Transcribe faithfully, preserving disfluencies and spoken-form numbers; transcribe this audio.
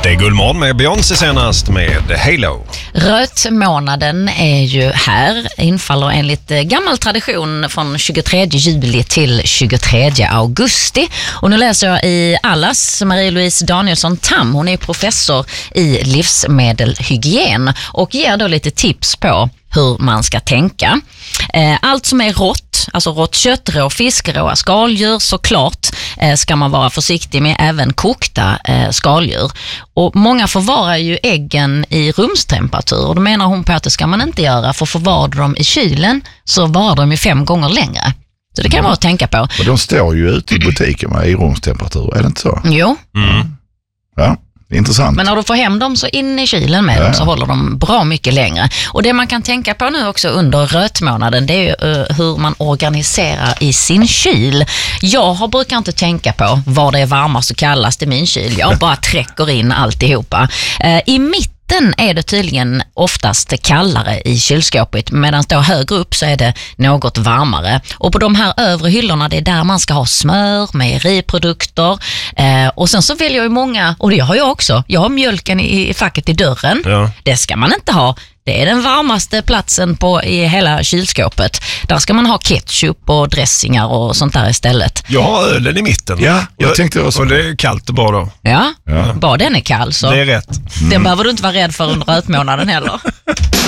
Det är Guldmorgon med Beyoncé senast med Halo. Rötmånaden är ju här, infaller enligt gammal tradition från tjugotredje juli till tjugotredje augusti. Och nu läser jag i Allas Marie-Louise Danielsson Tam. Hon är professor i livsmedelhygien och ger då lite tips på hur man ska tänka. Allt som är rått, alltså rått kött, rå fisk, råa skaldjur, såklart ska man vara försiktig med, även kokta skaldjur. Och många förvarar ju äggen i rumstemperatur, och då menar hon på att det ska man inte göra, för förvarar de i kylen så varar de ju fem gånger längre. Så det kan man mm. tänka på. Och de står ju ute i butiken med i rumstemperatur, är det inte så? Jo. Mm. Ja. Intressant. Men när du får hem dem så in i kylen med ja. dem så håller de bra mycket längre. Och det man kan tänka på nu också under rötmånaden, det är ju uh, hur man organiserar i sin kyl. Jag har, brukar inte tänka på var det är varmast och kallast i min kyl. Jag bara träcker in alltihopa. Uh, I mitt Den är det tydligen oftast kallare i kylskåpet, medan då högre upp så är det något varmare. Och på de här övre hyllorna, det är där man ska ha smör, mejeriprodukter. Eh, och sen så väljer jag ju många, och det har jag också, jag har mjölken i, i facket i dörren. Ja. Det ska man inte ha. Det är den varmaste platsen på i hela kylskåpet. Där ska man ha ketchup och dressingar och sånt där istället. Jag har ölen i mitten. Ja, jag, jag tänkte också. Och det är kallt och bra då. Ja, ja. Bara den är kall så. Det är rätt. Den mm. behöver du inte vara rädd för under rötmånaden heller.